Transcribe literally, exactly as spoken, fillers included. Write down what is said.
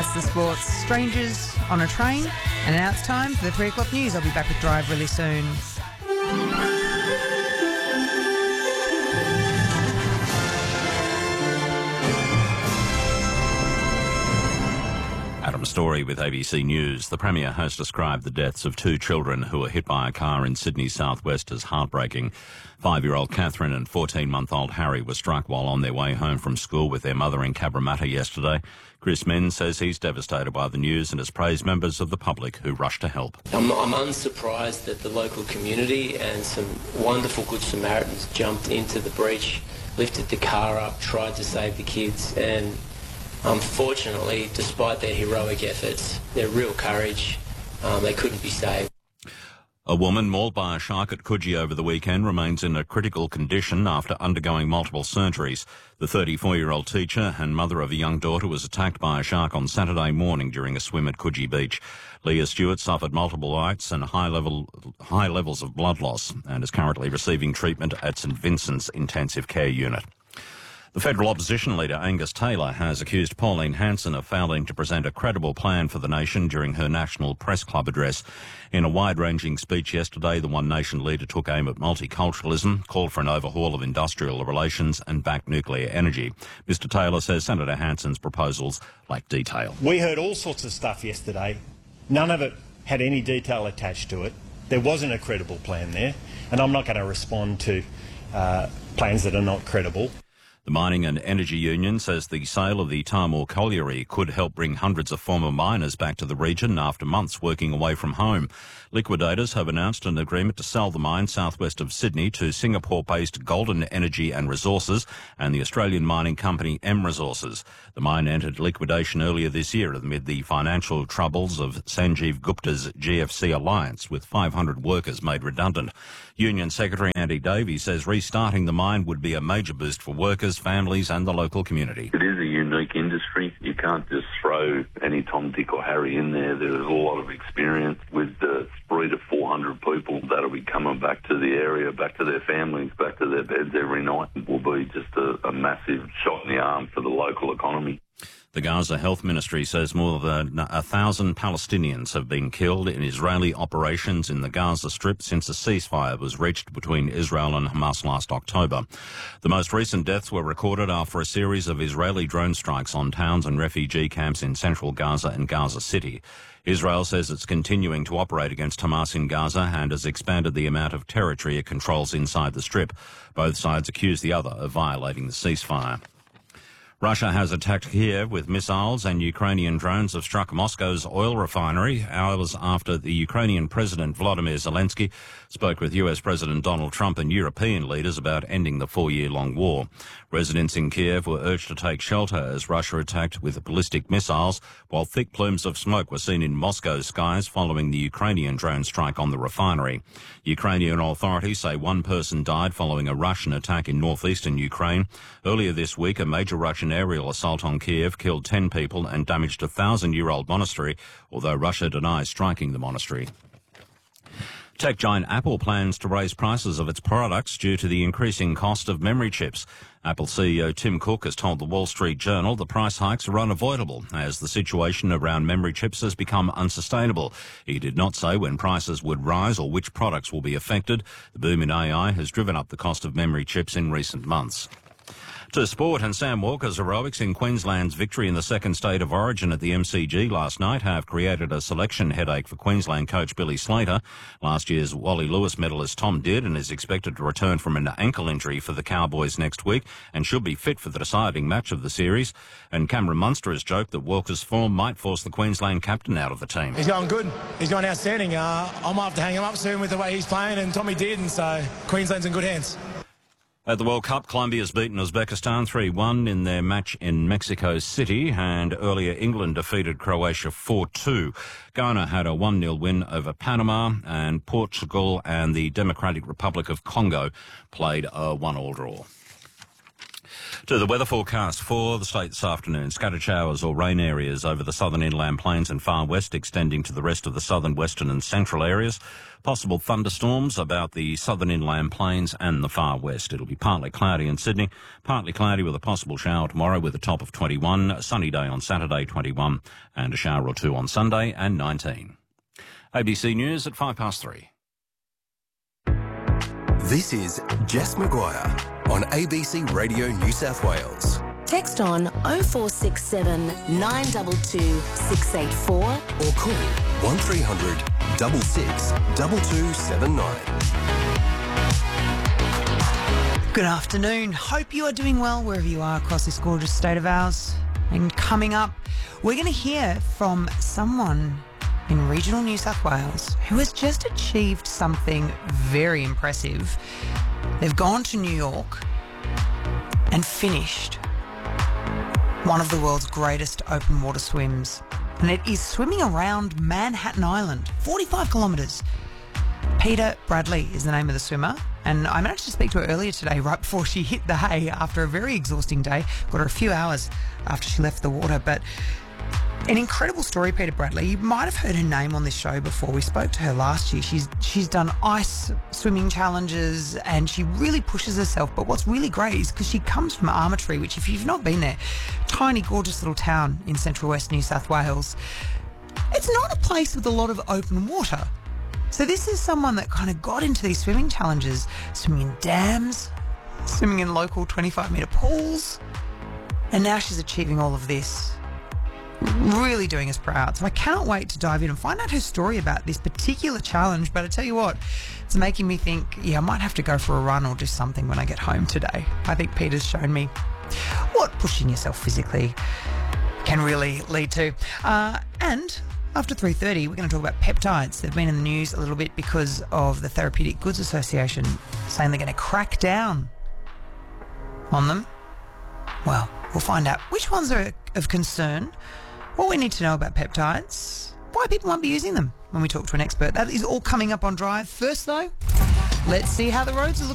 That's the sports. Strangers on a train. And now it's time for the three o'clock news. I'll be back with Drive really soon. Adam Story with A B C News. The Premier has described the deaths of two children who were hit by a car in Sydney's southwest as heartbreaking. Five-year-old Catherine and fourteen-month-old Harry were struck while on their way home from school with their mother in Cabramatta yesterday. Chris Menz says he's devastated by the news and has praised members of the public who rushed to help. I'm, I'm unsurprised that the local community and some wonderful Good Samaritans jumped into the breach, lifted the car up, tried to save the kids, and unfortunately, despite their heroic efforts, their real courage, um, they couldn't be saved. A woman mauled by a shark at Coogee over the weekend remains in a critical condition after undergoing multiple surgeries. The thirty-four-year-old teacher and mother of a young daughter was attacked by a shark on Saturday morning during a swim at Coogee Beach. Leah Stewart suffered multiple bites and high level high levels of blood loss and is currently receiving treatment at St Vincent's Intensive Care Unit. The federal opposition leader Angus Taylor has accused Pauline Hanson of failing to present a credible plan for the nation during her National Press Club address. In a wide-ranging speech yesterday, the One Nation leader took aim at multiculturalism, called for an overhaul of industrial relations and backed nuclear energy. Mister Taylor says Senator Hanson's proposals lack detail. We heard all sorts of stuff yesterday. None of it had any detail attached to it. There wasn't a credible plan there, and I'm not going to respond to uh, plans that are not credible. The Mining and Energy Union says the sale of the Tahmoor Colliery could help bring hundreds of former miners back to the region after months working away from home. Liquidators have announced an agreement to sell the mine southwest of Sydney to Singapore-based Golden Energy and Resources and the Australian mining company M Resources. The mine entered liquidation earlier this year amid the financial troubles of Sanjeev Gupta's G F C Alliance, with five hundred workers made redundant. Union Secretary Andy Davies says restarting the mine would be a major boost for workers, families and the local community. It is a unique industry. You can't just throw any Tom, Dick or Harry in there. There is a lot of experience with the three to four hundred people that'll be coming back to the area, back to their families, back to their beds every night. It will be just a, a massive shot in the arm for the local economy. The Gaza Health Ministry says more than a thousand Palestinians have been killed in Israeli operations in the Gaza Strip since a ceasefire was reached between Israel and Hamas last October. The most recent deaths were recorded after a series of Israeli drone strikes on towns and refugee camps in central Gaza and Gaza City. Israel says it's continuing to operate against Hamas in Gaza and has expanded the amount of territory it controls inside the Strip. Both sides accuse the other of violating the ceasefire. Russia has attacked Kiev with missiles, and Ukrainian drones have struck Moscow's oil refinery hours after the Ukrainian President Volodymyr Zelensky spoke with U S President Donald Trump and European leaders about ending the four-year-long war. Residents in Kiev were urged to take shelter as Russia attacked with ballistic missiles, while thick plumes of smoke were seen in Moscow's skies following the Ukrainian drone strike on the refinery. Ukrainian authorities say one person died following a Russian attack in northeastern Ukraine. Earlier this week, a major Russian aerial assault on Kiev killed ten people and damaged a thousand-year-old monastery, although Russia denies striking the monastery. Tech giant Apple plans to raise prices of its products due to the increasing cost of memory chips. Apple C E O Tim Cook has told the Wall Street Journal the price hikes are unavoidable as the situation around memory chips has become unsustainable. He did not say when prices would rise or which products will be affected. The boom in A I has driven up the cost of memory chips in recent months. To sport, and Sam Walker's heroics in Queensland's victory in the second state of origin at the M C G last night have created a selection headache for Queensland coach Billy Slater. Last year's Wally Lewis medalist Tom Dearden is expected to return from an ankle injury for the Cowboys next week and should be fit for the deciding match of the series. And Cameron Munster has joked that Walker's form might force the Queensland captain out of the team. He's going good. He's going outstanding. Uh, I might have to hang him up soon with the way he's playing, and Tommy Dearden, so Queensland's in good hands. At the World Cup, Colombia's beaten Uzbekistan three one in their match in Mexico City, and earlier England defeated Croatia four two. Ghana had a one nil win over Panama, and Portugal and the Democratic Republic of Congo played a one all draw. To the weather forecast for the state this afternoon. Scattered showers or rain areas over the southern inland plains and far west, extending to the rest of the southern, western and central areas. Possible thunderstorms about the southern inland plains and the far west. It'll be partly cloudy in Sydney, partly cloudy with a possible shower tomorrow with a top of twenty-one, a sunny day on Saturday, twenty-one, and a shower or two on Sunday, and nineteen. A B C News at five past three. This is Jess Maguire on A B C Radio New South Wales. Text on oh four six seven, nine two two, six eight four or call one three hundred, six six, two two seven nine. Good afternoon. Hope you are doing well wherever you are across this gorgeous state of ours. And coming up, we're going to hear from someone in regional New South Wales who has just achieved something very impressive. They've gone to New York and finished one of the world's greatest open water swims. And it is swimming around Manhattan Island, forty-five kilometres. Peta Bradley is the name of the swimmer. And I managed to speak to her earlier today, right before she hit the hay after a very exhausting day. Got her a few hours after she left the water. But an incredible story, Peta Bradley. You might have heard her name on this show before. We spoke to her last year. She's she's done ice swimming challenges and she really pushes herself. But what's really great is because she comes from Armatree, which if you've not been there, tiny, gorgeous little town in central west New South Wales. It's not a place with a lot of open water. So this is someone that kind of got into these swimming challenges, swimming in dams, swimming in local twenty-five metre pools. And now she's achieving all of this. Really doing us proud. So I cannot wait to dive in and find out her story about this particular challenge. But I tell you what, it's making me think, yeah, I might have to go for a run or do something when I get home today. I think Peter's shown me what pushing yourself physically can really lead to. Uh, and after three thirty, we're going to talk about peptides. They've been in the news a little bit because of the Therapeutic Goods Association saying they're going to crack down on them. Well, we'll find out which ones are of concern, what we need to know about peptides, why people might be using them when we talk to an expert. That is all coming up on Drive. First, though, let's see how the roads are looking.